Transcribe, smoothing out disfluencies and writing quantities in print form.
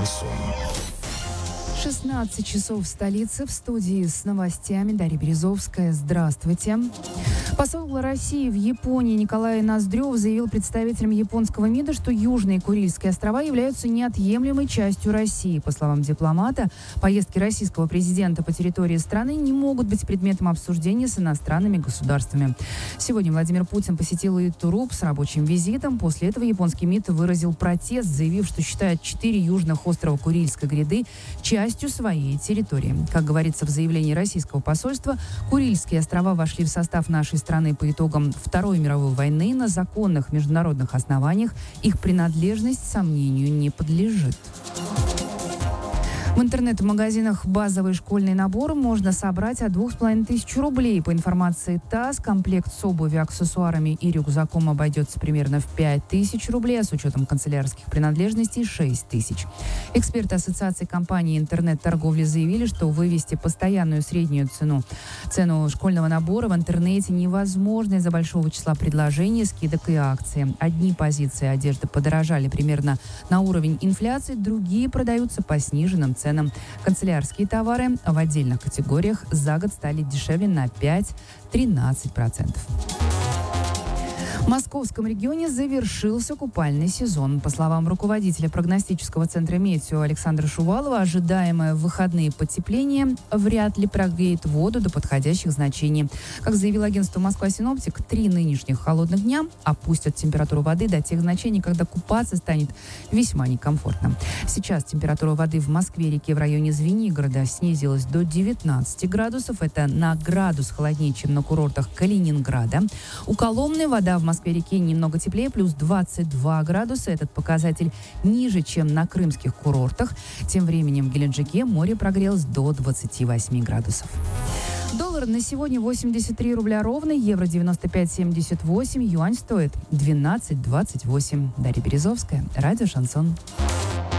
шансон. 16 часов в столице. В студии с новостями Дарья Березовская. Здравствуйте. Посол России в Японии Николай Ноздрев заявил представителям японского МИДа, что Южные Курильские острова являются неотъемлемой частью России. По словам дипломата, поездки российского президента по территории страны не могут быть предметом обсуждения с иностранными государствами. Сегодня Владимир Путин посетил Итуруп с рабочим визитом. После этого японский МИД выразил протест, заявив, что считает 4 южных острова Курильской гряды частью своей территории. Как говорится в заявлении российского посольства, Курильские острова вошли в состав нашей страны по итогам Второй мировой войны на законных международных основаниях. Их принадлежность сомнению не подлежит. В интернет-магазинах базовый школьный набор можно собрать от 2500 рублей. По информации ТАСС, комплект с обувью, аксессуарами и рюкзаком обойдется примерно в 5000 рублей, а с учетом канцелярских принадлежностей – 6000. Эксперты Ассоциации компаний интернет-торговли заявили, что вывести постоянную среднюю цену школьного набора в интернете невозможно из-за большого числа предложений, скидок и акций. Одни позиции одежды подорожали примерно на уровень инфляции, другие продаются по сниженным ценам. Канцелярские товары в отдельных категориях за год стали дешевле на 5-13%. В Московском регионе завершился купальный сезон. По словам руководителя прогностического центра «Метео» Александра Шувалова, ожидаемое в выходные потепление вряд ли прогреет воду до подходящих значений. Как заявил агентство «Москва-Синоптик», 3 нынешних холодных дня опустят температуру воды до тех значений, когда купаться станет весьма некомфортно. Сейчас температура воды в Москве-реке в районе Звенигорода снизилась до 19 градусов. Это на градус холоднее, чем на курортах Калининграда. У Коломны вода в Москве-реке немного теплее, плюс 22 градуса. Этот показатель ниже, чем на крымских курортах. Тем временем в Геленджике море прогрелось до 28 градусов. Доллар на сегодня 83 рубля ровно, евро 95,78, юань стоит 12,28. Дарья Березовская, радио «Шансон».